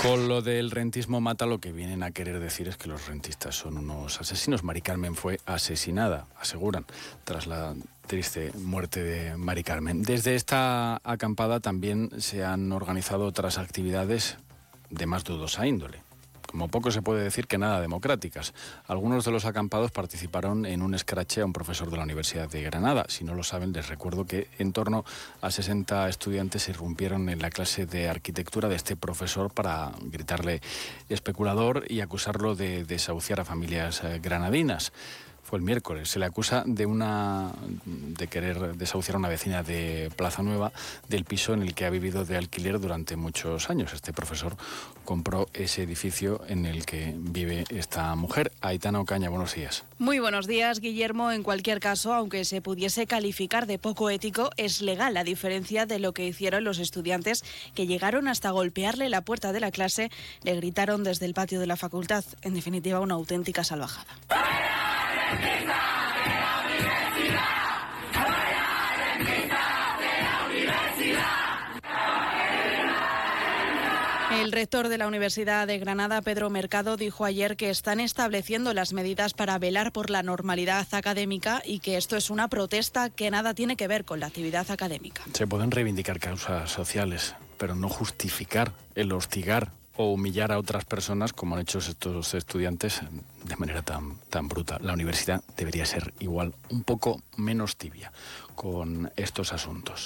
Con lo del rentismo mata, lo que vienen a querer decir es que los rentistas son unos asesinos. Mari Carmen fue asesinada, aseguran, tras la triste muerte de Mari Carmen. Desde esta acampada también se han organizado otras actividades de más dudosa índole. Como poco se puede decir que nada democráticas. Algunos de los acampados participaron en un escrache a un profesor de la Universidad de Granada. Si no lo saben, les recuerdo que en torno a 60 estudiantes irrumpieron en la clase de arquitectura de este profesor para gritarle especulador y acusarlo de desahuciar a familias granadinas. Fue el miércoles. Se le acusa de querer desahuciar a una vecina de Plaza Nueva del piso en el que ha vivido de alquiler durante muchos años. Este profesor compró ese edificio en el que vive esta mujer. Aitana Ocaña, buenos días. Muy buenos días, Guillermo. En cualquier caso, aunque se pudiese calificar de poco ético, es legal, a diferencia de lo que hicieron los estudiantes que llegaron hasta golpearle la puerta de la clase, le gritaron desde el patio de la facultad. En definitiva, una auténtica salvajada. El rector de la Universidad de Granada, Pedro Mercado, dijo ayer que están estableciendo las medidas para velar por la normalidad académica y que esto es una protesta que nada tiene que ver con la actividad académica. Se pueden reivindicar causas sociales, pero no justificar el hostigar o humillar a otras personas como han hecho estos estudiantes de manera tan bruta. La universidad debería ser igual, un poco menos tibia con estos asuntos.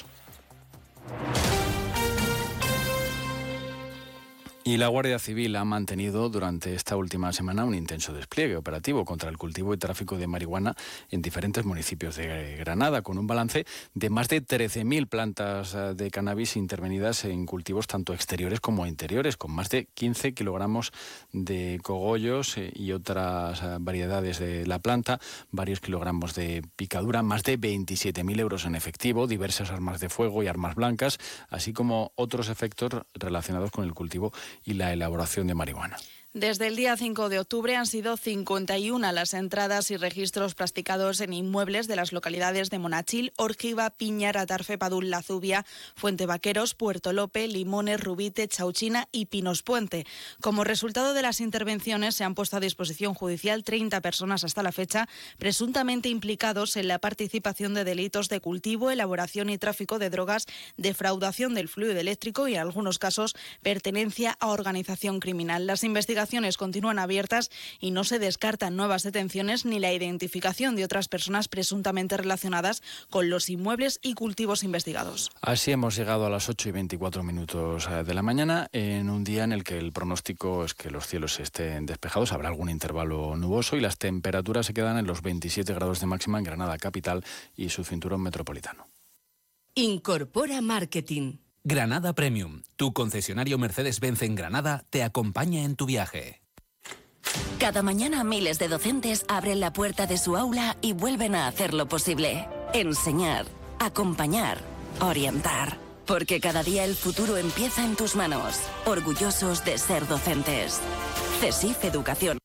Y la Guardia Civil ha mantenido durante esta última semana un intenso despliegue operativo contra el cultivo y tráfico de marihuana en diferentes municipios de Granada, con un balance de más de 13.000 plantas de cannabis intervenidas en cultivos tanto exteriores como interiores, con más de 15 kilogramos de cogollos y otras variedades de la planta, varios kilogramos de picadura, más de 27.000 euros en efectivo, diversas armas de fuego y armas blancas, así como otros efectos relacionados con el cultivo y la elaboración de marihuana. Desde el día 5 de octubre han sido 51 las entradas y registros practicados en inmuebles de las localidades de Monachil, Órgiva, Piñar, Atarfe, Padul, La Zubia, Fuente Vaqueros, Puerto Lope, Limones, Rubite, Chauchina y Pinos Puente. Como resultado de las intervenciones se han puesto a disposición judicial 30 personas hasta la fecha, presuntamente implicados en la participación de delitos de cultivo, elaboración y tráfico de drogas, defraudación del fluido eléctrico y en algunos casos pertenencia a organización criminal. Las investigaciones continúan abiertas y no se descartan nuevas detenciones ni la identificación de otras personas presuntamente relacionadas con los inmuebles y cultivos investigados. Así hemos llegado a las 8:24 de la mañana, en un día en el que el pronóstico es que los cielos estén despejados, habrá algún intervalo nuboso y las temperaturas se quedan en los 27 grados de máxima en Granada capital y su cinturón metropolitano. Incorpora Marketing. Granada Premium, tu concesionario Mercedes-Benz en Granada, te acompaña en tu viaje. Cada mañana miles de docentes abren la puerta de su aula y vuelven a hacer lo posible. Enseñar, acompañar, orientar. Porque cada día el futuro empieza en tus manos. Orgullosos de ser docentes. CESIF Educación.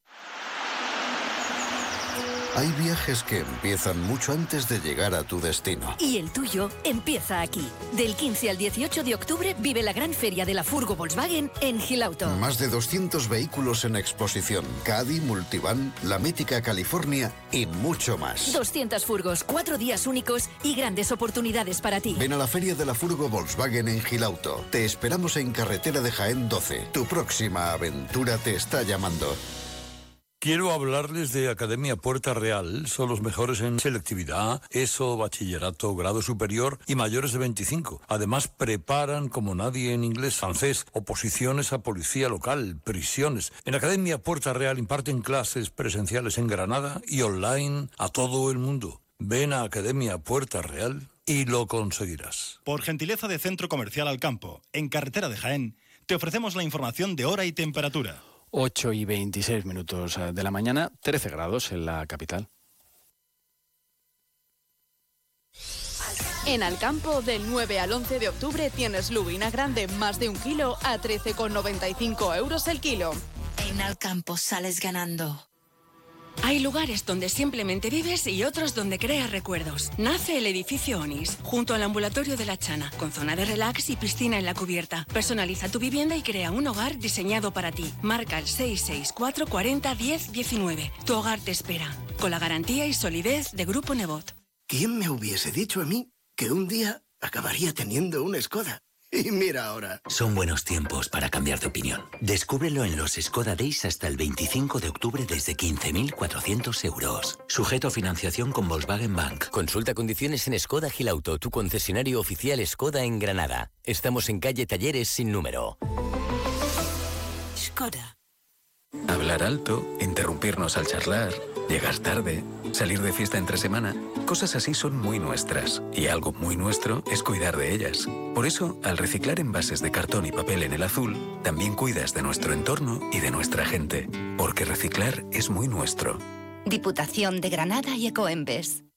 Hay viajes que empiezan mucho antes de llegar a tu destino. Y el tuyo empieza aquí. Del 15 al 18 de octubre vive la gran feria de la Furgo Volkswagen en Gilauto. Más de 200 vehículos en exposición. Caddy, Multivan, la mítica California y mucho más. 200 furgos, 4 días únicos y grandes oportunidades para ti. Ven a la feria de la Furgo Volkswagen en Gilauto. Te esperamos en Carretera de Jaén 12. Tu próxima aventura te está llamando. Quiero hablarles de Academia Puerta Real. Son los mejores en selectividad, ESO, bachillerato, grado superior y mayores de 25. Además, preparan como nadie en inglés, francés, oposiciones a policía local, prisiones. En Academia Puerta Real imparten clases presenciales en Granada y online a todo el mundo. Ven a Academia Puerta Real y lo conseguirás. Por gentileza de Centro Comercial Alcampo, en Carretera de Jaén, te ofrecemos la información de hora y temperatura. 8:26 de la mañana, 13 grados en la capital. En Alcampo, del 9 al 11 de octubre, tienes lubina grande más de 1 kilo a 13,95 euros el kilo. En Alcampo sales ganando. Hay lugares donde simplemente vives y otros donde creas recuerdos. Nace el edificio Onis, junto al ambulatorio de la Chana, con zona de relax y piscina en la cubierta. Personaliza tu vivienda y crea un hogar diseñado para ti. Marca el 664 40 10 19. Tu hogar te espera, con la garantía y solidez de Grupo Nebot. ¿Quién me hubiese dicho a mí que un día acabaría teniendo una Skoda? Y mira ahora. Son buenos tiempos para cambiar de opinión. Descúbrelo en los Skoda Days hasta el 25 de octubre desde 15.400 euros. Sujeto a financiación con Volkswagen Bank. Consulta condiciones en Skoda Gilauto, tu concesionario oficial Skoda en Granada. Estamos en calle Talleres sin número. Skoda. Hablar alto, interrumpirnos al charlar, llegar tarde, salir de fiesta entre semana, cosas así son muy nuestras. Y algo muy nuestro es cuidar de ellas. Por eso, al reciclar envases de cartón y papel en el azul, también cuidas de nuestro entorno y de nuestra gente. Porque reciclar es muy nuestro. Diputación de Granada y Ecoembes.